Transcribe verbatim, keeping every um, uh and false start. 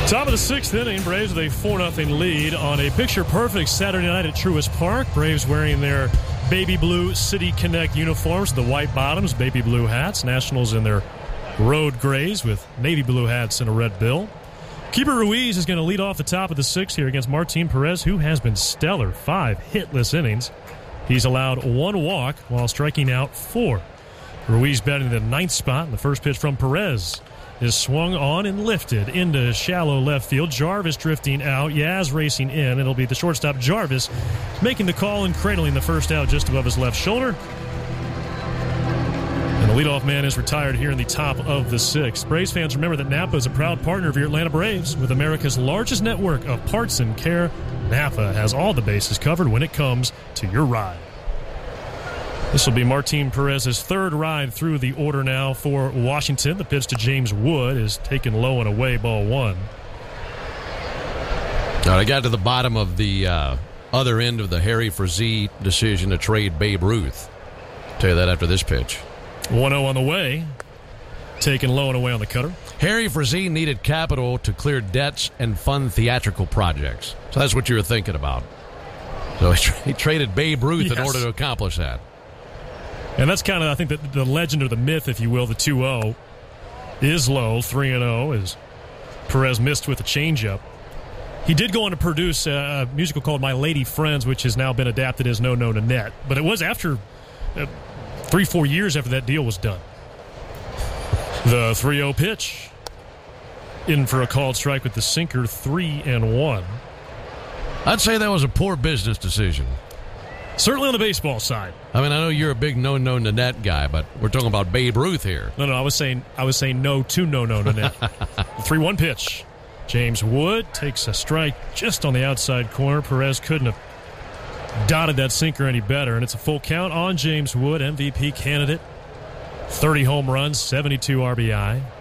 Top of the sixth inning, Braves with a four nothing lead on a picture-perfect Saturday night at Truist Park. Braves wearing their baby blue City Connect uniforms, the white bottoms, baby blue hats. Nationals in their road grays with navy blue hats and a red bill. Keeper Ruiz is going to lead off the top of the sixth here against Martin Perez, who has been stellar. Five hitless innings. He's allowed one walk while striking out four. Ruiz batting the ninth spot, and the first pitch from Perez is swung on and lifted into shallow left field. Jarvis drifting out. Yaz racing in. It'll be the shortstop Jarvis making the call and cradling the first out just above his left shoulder. And the leadoff man is retired here in the top of the sixth. Braves fans, remember that Napa is a proud partner of your Atlanta Braves. With America's largest network of parts and care, Napa has all the bases covered when it comes to your ride. This will be Martin Perez's third ride through the order now for Washington. The pitch to James Wood is taken low and away, ball one. Now, I got to the bottom of the uh, other end of the Harry Frazee decision to trade Babe Ruth. I'll tell you that after this pitch. one oh on the way. Taken low and away on the cutter. Harry Frazee needed capital to clear debts and fund theatrical projects. So that's what you were thinking about. So he, tra- he traded Babe Ruth yes. in order to accomplish that. And that's kind of, I think, the, the legend or the myth, if you will. The two oh is low. three and oh as Perez missed with a changeup. He did go on to produce a, a musical called My Lady Friends, which has now been adapted as No No Nanette. But it was after uh, three, four years after that deal was done. The three oh pitch. In for a called strike with the sinker, three and one. I'd say that was a poor business decision. Certainly on the baseball side. I mean, I know you're a big no-no Nanette guy, but we're talking about Babe Ruth here. No, no, I was saying I was saying no to no-no Nanette. three one pitch. James Wood takes a strike just on the outside corner. Perez couldn't have dotted that sinker any better, and it's a full count on James Wood, M V P candidate. thirty home runs, seventy-two R B I.